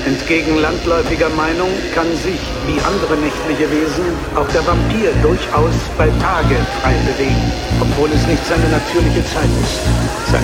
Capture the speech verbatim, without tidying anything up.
Entgegen landläufiger Meinung kann sich, wie andere nächtliche Wesen, auch der Vampir durchaus bei Tage frei bewegen, obwohl es nicht seine natürliche Zeit ist. Sein